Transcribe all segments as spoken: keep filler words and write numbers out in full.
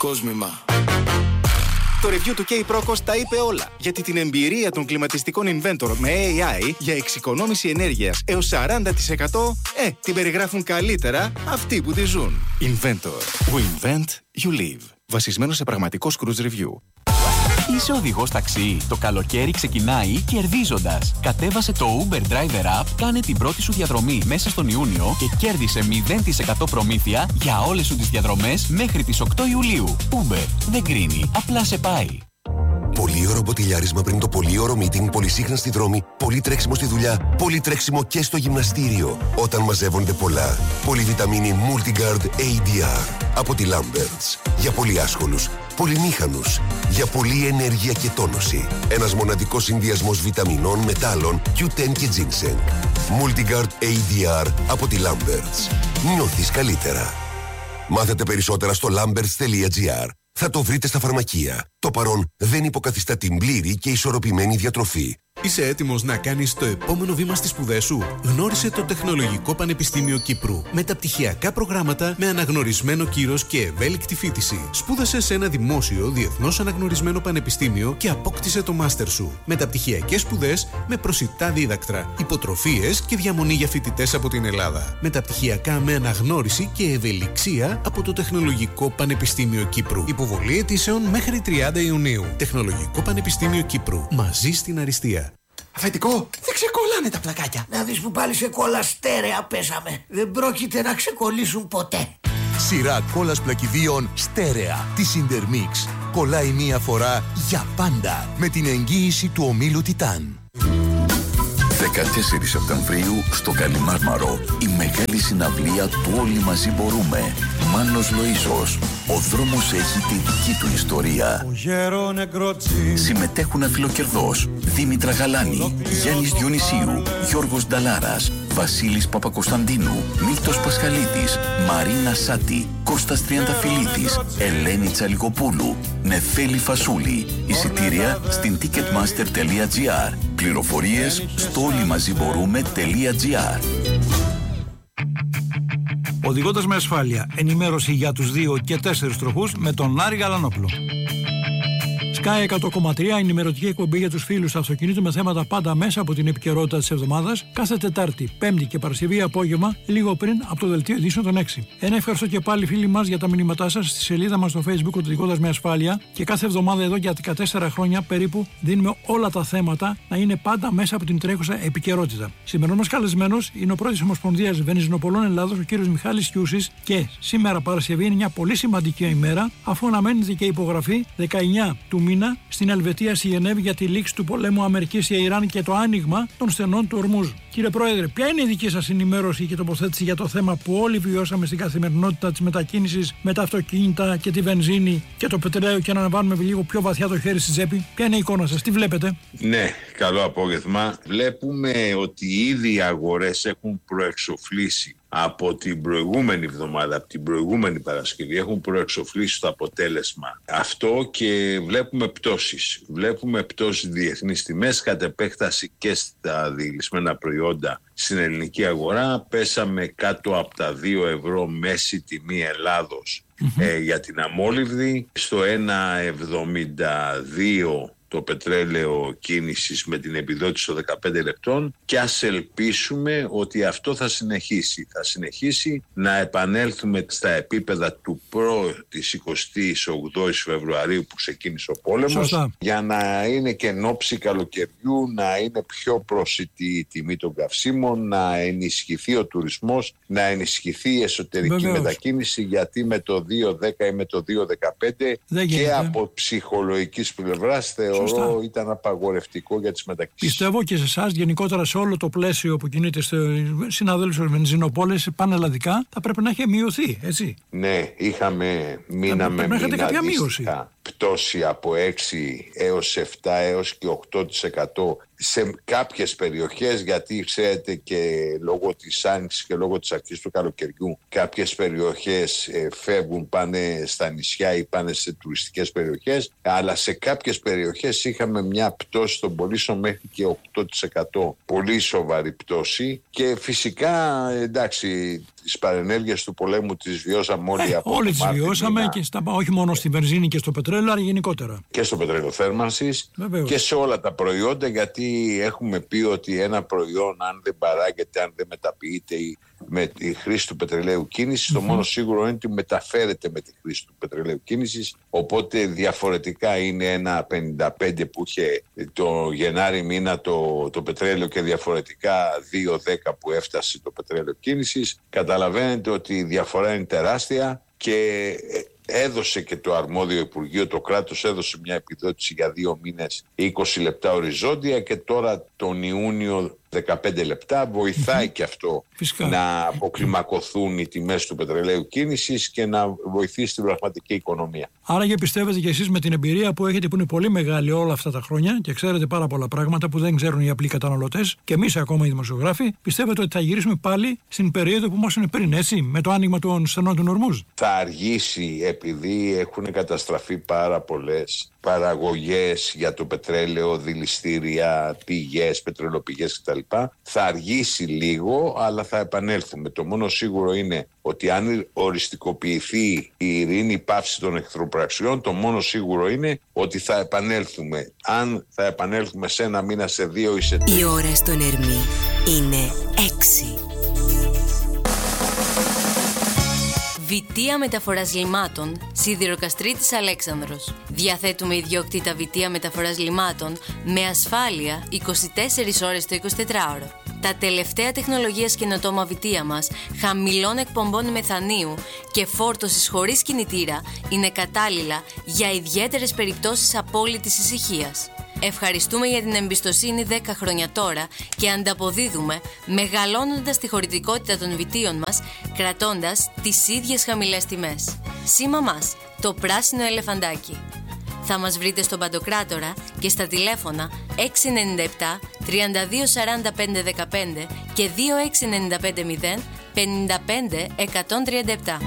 Κόσμημα. Το review του K-Procos τα είπε όλα. Γιατί την εμπειρία των κλιματιστικών Inventor με έι άι για εξοικονόμηση ενέργειας έως σαράντα τοις εκατό ε, την περιγράφουν καλύτερα αυτοί που τη ζουν. Inventor. We invent, you live. Βασισμένο σε πραγματικό cruise review. Είσαι οδηγός ταξί. Το καλοκαίρι ξεκινάει κερδίζοντας. Κατέβασε το Uber Driver App, κάνε την πρώτη σου διαδρομή μέσα στον Ιούνιο και κέρδισε μηδέν τοις εκατό προμήθεια για όλες σου τις διαδρομές μέχρι τις οκτώ Ιουλίου. Uber δεν κρίνει, απλά σε πάει. Πολύ ωραίο μποτιλιάρισμα πριν το πολύ ωραίο meeting, πολύ σύγχρονα στη δρόμη, πολύ τρέξιμο στη δουλειά, πολύ τρέξιμο και στο γυμναστήριο. Όταν μαζεύονται πολλά. Πολυβιταμίνη Multigard έι ντι αρ από τη Lamberts. Για πολύ άσχολους, πολυμήχανους, για πολλή ενέργεια και τόνωση. Ένας μοναδικός συνδυασμός βιταμινών, μετάλλων, κιου τεν και ginseng. Multigard έι ντι αρ από τη Lamberts. Νιώθεις καλύτερα. Μάθετε περισσότερα στο lamberts τελεία gr. Θα το βρείτε στα φαρμακεία. Το παρόν δεν υποκαθιστά την πλήρη και ισορροπημένη διατροφή. Είσαι έτοιμος να κάνεις το επόμενο βήμα στις σπουδές σου? Γνώρισε το Τεχνολογικό Πανεπιστήμιο Κύπρου. Μεταπτυχιακά προγράμματα με αναγνωρισμένο κύρος και ευέλικτη φοιτηση. Σπούδασε σε ένα δημόσιο, διεθνώς αναγνωρισμένο πανεπιστήμιο και απόκτησε το μάστερ σου. Μεταπτυχιακές σπουδές με προσιτά δίδακτρα, υποτροφίες και διαμονή για φοιτητές από την Ελλάδα. Μεταπτυχιακά με αναγνώριση και ευελιξία από το Τεχνολογικό Πανεπιστήμιο Κύπρου. Υποβολή αιτήσεων μέχρι τριάντα Ιουνίου. Τεχνολογικό Πανεπιστήμιο Κύπρου. Μαζί στην αριστεία. Αφεντικό, δεν ξεκολλάνε τα πλακάκια. Να δεις που πάλι σε κόλλα στέρεα πέσαμε. Δεν πρόκειται να ξεκολλήσουν ποτέ. Σειρά κόλλας πλακιδίων στέρεα της Intermix. Κολλάει μία φορά για πάντα με την εγγύηση του ομίλου Τιτάν. δεκατέσσερις Σεπτεμβρίου στο Καλιμάρμαρο η μεγάλη συναυλία του Όλοι Μαζί Μπορούμε. Μάνος Λοΐσος. Ο δρόμος έχει τη δική του ιστορία. Συμμετέχουν Αφιλοκερδός, Δήμητρα Γαλάνη, Γιάννης Διονυσίου, Γιώργος Νταλάρας, Βασίλης Παπακοσταντίνου, Μίλτος Πασχαλίτης, Μαρίνα Σάτη, Κώστας Τριανταφυλλίδης, Ελένη Τσαλικοπούλου, Νεφέλη Φασούλη. Εισιτήρια στην ticketmaster τελεία gr. Πληροφορίες στο όλοιμαζιμπορούμε τελεία gr. Οδηγώντας με ασφάλεια, ενημέρωση για τους δύο και τέσσερις τροχούς με τον Άρη Γαλανόπουλο. Sky εκατό κόμμα τρία, ενημερωτική εκπομπή για τους φίλους του αυτοκινήτου με θέματα πάντα μέσα από την επικαιρότητα της εβδομάδας, κάθε Τετάρτη, Πέμπτη και Παρασκευή απόγευμα, λίγο πριν από το δελτίο ειδήσεων των έξι. Ένα ευχαριστώ και πάλι φίλοι μας για τα μηνύματά σας στη σελίδα μας στο Facebook Οδηγώντας με ασφάλεια και κάθε εβδομάδα εδώ για δεκατέσσερα χρόνια περίπου δίνουμε όλα τα θέματα να είναι πάντα μέσα από την τρέχουσα επικαιρότητα. Σημερινός μας καλεσμένος είναι ο πρόεδρος της Ομοσπονδίας Βενζινοπολών Ελλάδος, ο κύριος Μιχάλης Κιούσης, και σήμερα Παρασκευή είναι μια πολύ σημαντική ημέρα αφού αναμένεται και υπογραφή δεκαεννιά του μήνα στην Ελβετία στη Γενέβη για τη λήξη του πολέμου Αμερικής και Ιράν και το άνοιγμα των στενών του Ορμούζ. Κύριε Πρόεδρε, ποια είναι η δική σας ενημέρωση και τοποθέτηση για το θέμα που όλοι βιώσαμε στην καθημερινότητα της μετακίνησης με τα αυτοκίνητα και τη βενζίνη και το πετρέλαιο και να αναβάλουμε λίγο πιο βαθιά το χέρι στη τσέπη? Ποια είναι η εικόνα σας, τι βλέπετε? Ναι, καλό απόγευμα. Βλέπουμε ότι ήδη οι αγορές έχουν προεξοφλήσει από την προηγούμενη εβδομάδα, από την προηγούμενη Παρασκευή, έχουν προεξοφλήσει το αποτέλεσμα αυτό και βλέπουμε πτώσεις. Βλέπουμε πτώσεις διεθνείς τιμές, κατ' επέκταση και στα διελισμένα προϊόντα στην ελληνική αγορά. Πέσαμε κάτω από τα δύο ευρώ μέση τιμή Ελλάδος mm-hmm. ε, για την αμόλυβδη, στο ένα εβδομήντα δύο το πετρέλαιο κίνησης με την επιδότηση των δεκαπέντε λεπτών και ας ελπίσουμε ότι αυτό θα συνεχίσει. Θα συνεχίσει να επανέλθουμε στα επίπεδα του προ της εικοστής όγδοης Φεβρουαρίου που ξεκίνησε ο πόλεμος. Σωστά. Για να είναι και εν ώψη καλοκαιριού, να είναι πιο προσιτή η τιμή των καυσίμων, να ενισχυθεί ο τουρισμός, να ενισχυθεί η εσωτερική Βεβαίως. μετακίνηση, γιατί με το δύο δέκα ή με το δύο δεκαπέντε και από ψυχολογικής πλευράς θεωρώ Σωστά. ήταν απαγορευτικό για τις μετακινήσεις. Πιστεύω και σε εσάς, γενικότερα σε όλο το πλαίσιο που κινείται στους συναδέλφους βενζινοπόλες πανελλαδικά, θα πρέπει να έχει μειωθεί, έτσι. Ναι, είχαμε, μείναμε με αντίστοιχα πτώση από έξι έως επτά έως και οκτώ τοις εκατό σε κάποιες περιοχές, γιατί ξέρετε και λόγω της άνοιξης και λόγω της αρχής του καλοκαιριού κάποιες περιοχές ε, φεύγουν, πάνε στα νησιά ή πάνε σε τουριστικές περιοχές, αλλά σε κάποιες περιοχές είχαμε μια πτώση των πωλήσεων μέχρι και οκτώ τοις εκατό, πολύ σοβαρή πτώση, και φυσικά εντάξει τις παρενέργειες του πολέμου τις βιώσαμε όλοι ε, από όλοι τις βιώσαμε να... και στα, όχι μόνο στη βενζίνη και στο πετρέλαιο, αλλά γενικότερα. Και στο πετρέλαιο θέρμανσης και σε όλα τα προϊόντα, γιατί έχουμε πει ότι ένα προϊόν αν δεν παράγεται, αν δεν μεταποιείται με τη χρήση του πετρελαίου κίνησης, mm-hmm. το μόνο σίγουρο είναι ότι μεταφέρεται με τη χρήση του πετρελαίου κίνησης, οπότε διαφορετικά είναι ένα πενήντα πέντε που είχε το Γενάρη μήνα το, το πετρέλαιο και διαφορετικά δύο δέκα που έφτασε το πετρέλαιο κίνησης. Καταλαβαίνετε ότι η διαφορά είναι τεράστια και έδωσε και το αρμόδιο Υπουργείο, το κράτος έδωσε μια επιδότηση για δύο μήνες είκοσι λεπτά οριζόντια και τώρα τον Ιούνιο δεκαπέντε λεπτά. Βοηθάει και αυτό Φυσικά. να αποκλιμακωθούν οι τιμές του πετρελαίου κίνησης και να βοηθήσει την πραγματική οικονομία. Άρα και πιστεύετε κι εσείς με την εμπειρία που έχετε, που είναι πολύ μεγάλη όλα αυτά τα χρόνια και ξέρετε πάρα πολλά πράγματα που δεν ξέρουν οι απλοί καταναλωτές και εμείς ακόμα οι δημοσιογράφοι, πιστεύετε ότι θα γυρίσουμε πάλι στην περίοδο που μας είναι πριν, έτσι, με το άνοιγμα των στενών του Ορμούζ? Θα αργήσει, επειδή έχουν καταστραφεί πάρα πολλές παραγωγές για το πετρέλαιο, δηληστήρια, πηγές, πετρελοπηγές κτλ. Θα αργήσει λίγο, αλλά θα επανέλθουμε. Το μόνο σίγουρο είναι ότι αν οριστικοποιηθεί η ειρήνη πάυση των εχθροπραξιών, το μόνο σίγουρο είναι ότι θα επανέλθουμε. Αν θα επανέλθουμε σε ένα μήνα, σε δύο ή σε τρία. Η ώρα στον Ερμή είναι έξι. Βιτία Μεταφοράς Λιμάτων, Σιδηροκαστρίτης Αλέξανδρος. Διαθέτουμε ιδιόκτητα βιτία μεταφοράς λιμάτων με ασφάλεια είκοσι τέσσερις ώρες το εικοσιτετράωρο. Τα τελευταία τεχνολογίας καινοτόμα βιτία μας, χαμηλών εκπομπών μεθανίου και φόρτωσης χωρίς κινητήρα, είναι κατάλληλα για ιδιαίτερες περιπτώσεις απόλυτης ησυχίας. Ευχαριστούμε για την εμπιστοσύνη δέκα χρόνια τώρα και ανταποδίδουμε μεγαλώνοντας τη χωρητικότητα των βιτίων μας, κρατώντας τις ίδιες χαμηλές τιμές. Σήμα μας, το πράσινο ελεφαντάκι. Θα μας βρείτε στον Παντοκράτορα και στα τηλέφωνα έξι εννιά επτά τριάντα δύο σαράντα πέντε δεκαπέντε και δύο έξι εννιά πέντε μηδέν πενήντα πέντε εκατόν τριάντα επτά.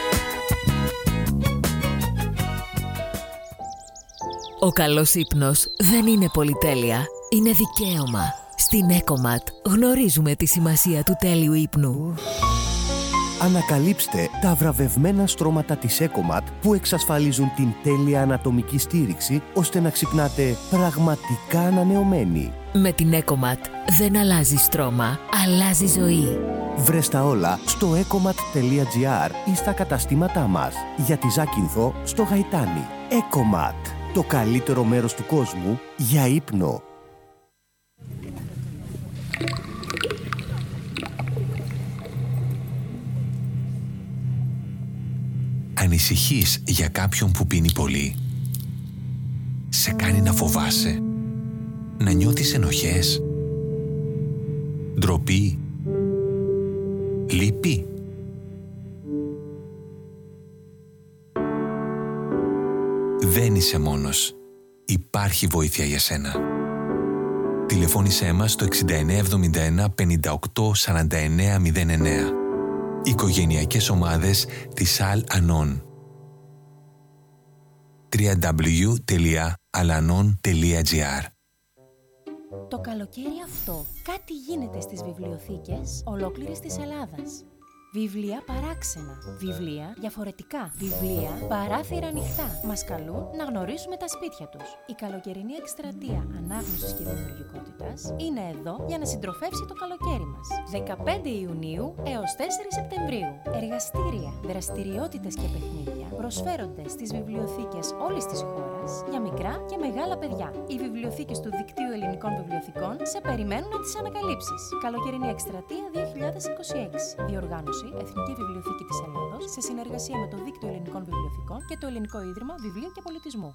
Ο καλός ύπνος δεν είναι πολυτέλεια, είναι δικαίωμα. Στην Ecomat γνωρίζουμε τη σημασία του τέλειου ύπνου. Ανακαλύψτε τα βραβευμένα στρώματα της Ecomat που εξασφαλίζουν την τέλεια ανατομική στήριξη ώστε να ξυπνάτε πραγματικά ανανεωμένοι. Με την Ecomat δεν αλλάζει στρώμα, αλλάζει ζωή. Βρες τα όλα στο ecomat τελεία gr ή στα καταστήματά μας. Για τη Ζάκυνθο στο Γαϊτάνι. Ecomat. Το καλύτερο μέρος του κόσμου για ύπνο. Ανησυχείς για κάποιον που πίνει πολύ? Σε κάνει να φοβάσαι? Να νιώθεις ενοχές? Ντροπή? Λύπη? Δεν είσαι μόνος. Υπάρχει βοήθεια για σένα. Τηλεφώνησέ μας στο εξήντα εννέα εβδομήντα ένα πενήντα οκτώ σαράντα εννέα μηδέν εννέα. Οικογενειακές ομάδες της Al-Anon. double-u double-u double-u τελεία al-anon τελεία gr. Το καλοκαίρι αυτό κάτι γίνεται στις βιβλιοθήκες ολόκληρης της Ελλάδας. Βιβλία παράξενα, βιβλία διαφορετικά, βιβλία παράθυρα ανοιχτά. Μας καλούν να γνωρίσουμε τα σπίτια τους. Η καλοκαιρινή εκστρατεία ανάγνωσης και δημιουργικότητας είναι εδώ για να συντροφεύσει το καλοκαίρι μας. δεκαπέντε Ιουνίου έως τέσσερις Σεπτεμβρίου. Εργαστήρια, δραστηριότητες και παιχνίδια προσφέρονται στις βιβλιοθήκες όλης της χώρας για μικρά και μεγάλα παιδιά. Οι βιβλιοθήκες του Δικτύου Ελληνικών Βιβλιοθηκών σε περιμένουν να τις ανακαλύψεις. Καλοκαιρινή εκστρατεία δύο χιλιάδες είκοσι έξι. Διοργάνωση Εθνική Βιβλιοθήκη της Ελλάδος σε συνεργασία με το Δίκτυο Ελληνικών Βιβλιοθηκών και το Ελληνικό Ίδρυμα Βιβλίου και Πολιτισμού.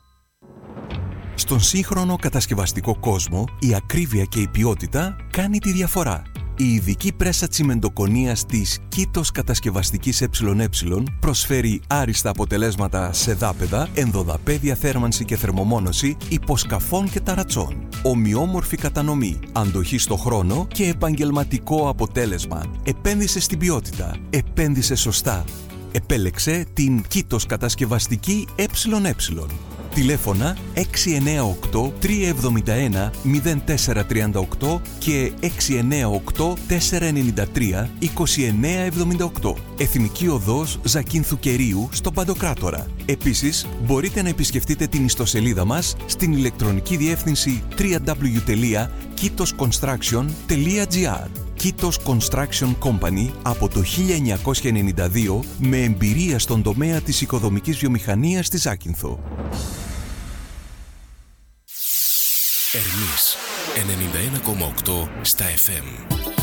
Στον σύγχρονο κατασκευαστικό κόσμο, η ακρίβεια και η ποιότητα κάνει τη διαφορά. Η ειδική πρέσα τσιμεντοκονίας της Κήτος Κατασκευαστικής ΕΕ προσφέρει άριστα αποτελέσματα σε δάπεδα, ενδοδαπέδια θέρμανση και θερμομόνωση, υποσκαφών και ταρατσών. Ομοιόμορφη κατανομή, αντοχή στο χρόνο και επαγγελματικό αποτέλεσμα. Επένδυσε στην ποιότητα. Επένδυσε σωστά. Επέλεξε την Κήτος Κατασκευαστική ΕΕ. Τηλέφωνα έξι εννιά οκτώ τρία εβδομήντα ένα μηδέν τέσσερα τριάντα οκτώ και έξι εννιά οκτώ τέσσερα εννιά τρία είκοσι εννιά εβδομήντα οκτώ. Εθνική Οδός Ζακίνθου Κερίου στον Παντοκράτορα. Επίσης, μπορείτε να επισκεφτείτε την ιστοσελίδα μας στην ηλεκτρονική διεύθυνση double-u double-u double-u τελεία kitos construction τελεία gr. Kitos Construction Company από το χίλια εννιακόσια ενενήντα δύο με εμπειρία στον τομέα της οικοδομικής βιομηχανίας στη Ζάκυνθο. Ερμής ενενήντα ένα κόμμα οκτώ στα εφ εμ.